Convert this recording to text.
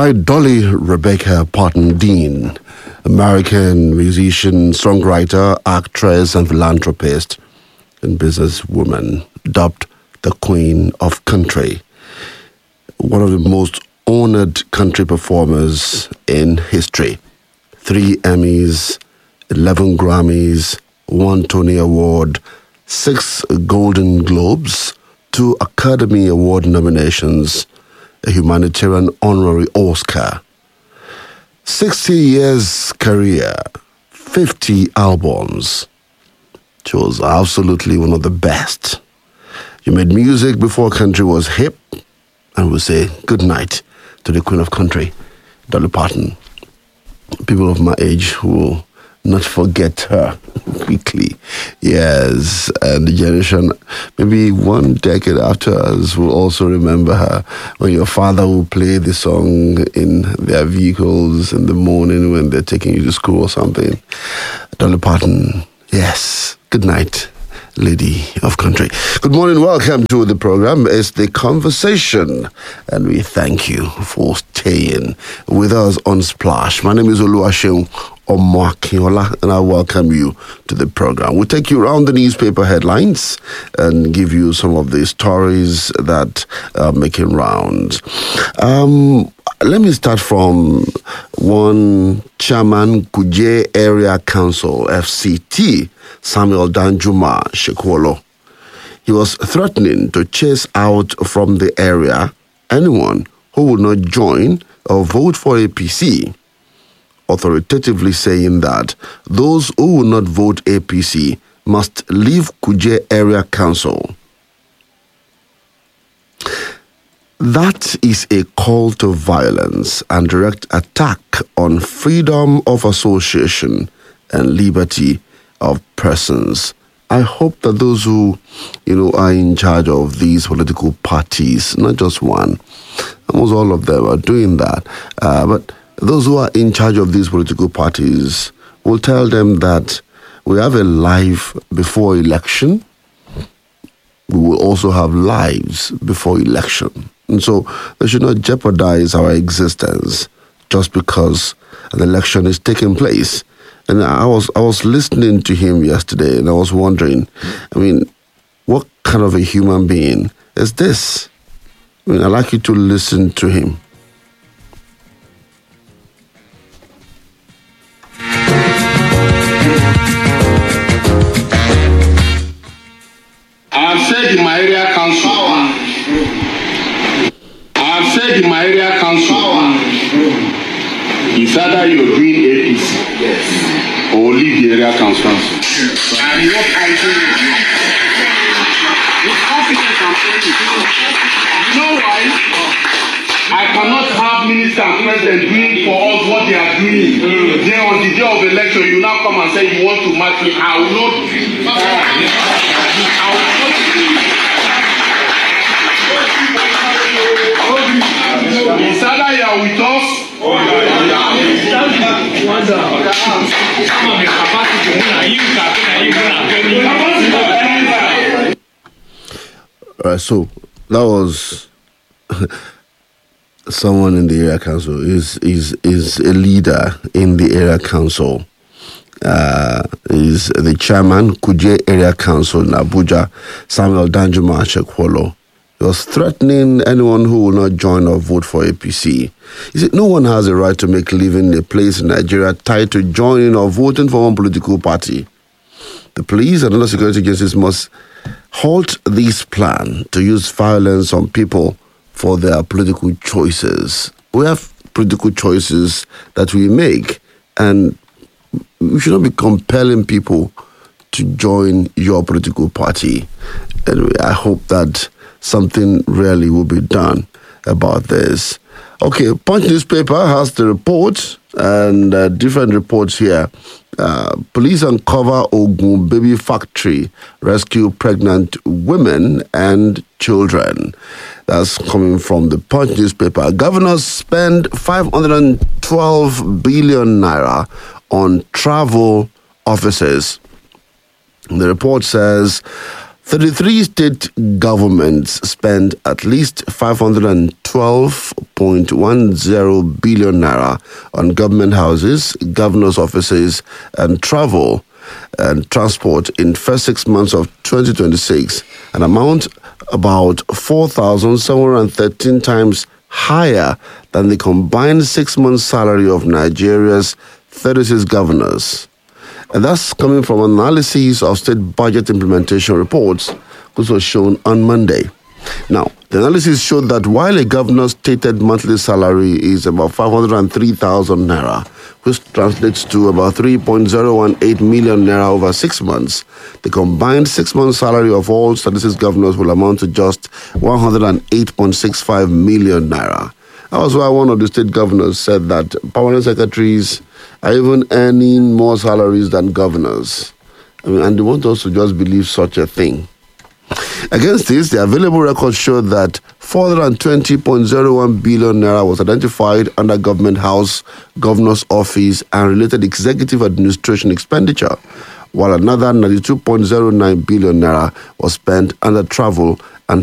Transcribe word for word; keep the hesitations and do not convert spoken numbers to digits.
by Dolly Rebecca Parton Dean, American musician, songwriter, actress, and philanthropist and businesswoman, dubbed the Queen of Country. One of the most honored country performers in history. Three Emmys, eleven Grammys, one Tony Award, six Golden Globes, two Academy Award nominations, a humanitarian honorary Oscar. sixty years career, fifty albums. She was absolutely one of the best. You made music before country was hip, and we say good night to the Queen of Country, Dolly Parton. People of my age will not forget her quickly. Yes, and the generation, maybe one decade after us, will also remember her. When your father will play the song in their vehicles in the morning when they're taking you to school or something. Dolly Parton, yes, good night, Lady of Country. Good morning, welcome to the program. It's The Conversation, and we thank you for staying with us on Splash. My name is Oluwaseun Omoakinola, and I welcome you to the program. We'll take you around the newspaper headlines and give you some of the stories that are making rounds. Um, let me start from one chairman, Kuje Area Council, F C T, Samuel Danjuma Shekwolo. He was threatening to chase out from the area anyone who would not join or vote for A P C, authoritatively saying that those who will not vote A P C must leave Kuje Area Council. That is a call to violence and direct attack on freedom of association and liberty of persons. I hope that those who, you know, are in charge of these political parties, not just one, almost all of them are doing that, uh, but those who are in charge of these political parties will tell them that we have a life before election. We will also have lives before election. And so they should not jeopardize our existence just because an election is taking place. And I was I was listening to him yesterday, and I was wondering, I mean, what kind of a human being is this? I mean, I'd like you to listen to him. I have said in my area council, I have said in my area council, it's either you're doing A P C yes. or leave the area council. I'm not fighting with you. With confidence I'm saying it. You know why? I cannot have minister and president doing for us what they are doing. Mm. Then on the day of election, you now come and say you want to match me. I will not do it. I will not do it. It's either you are with us. Oh, yeah, yeah. All right, so that was someone in the area council. Is is is a leader in the area council. Uh, is the chairman, Kuje Area Council in Abuja, Samuel Danjuma Shekwolo. He was threatening anyone who will not join or vote for A P C. He said no one has a right to make living in a place in Nigeria tied to joining or voting for one political party. The police and other security agencies must halt this plan to use violence on people for their political choices. We have political choices that we make, and we should not be compelling people to join your political party. And I hope that something really will be done about this. Okay, Punch newspaper has the report and uh, different reports here. Uh, police uncover Ogun baby factory, rescue pregnant women and children. That's coming from the Punch newspaper. Governors spend five hundred twelve billion naira on travel offices. The report says thirty-three state governments spend at least five hundred twelve twelve point one zero billion naira on government houses, governors' offices, and travel and transport in first six months of twenty twenty-six, an amount about four thousand seven hundred thirteen times higher than the combined six-month salary of Nigeria's thirty-six governors. And that's coming from analysis of state budget implementation reports, which was shown on Monday. Now, the analysis showed that while a governor's stated monthly salary is about five hundred three thousand naira, which translates to about three point zero one eight million naira over six months, the combined six-month salary of all thirty-six governors will amount to just one hundred eight point six five million naira. That was why one of the state governors said that permanent secretaries are even earning more salaries than governors. I mean, and they want us to just believe such a thing. Against this, the available records showed that four hundred twenty point zero one billion naira was identified under Government House, Governor's Office, and related executive administration expenditure, while another ninety-two point zero nine billion naira was spent under travel and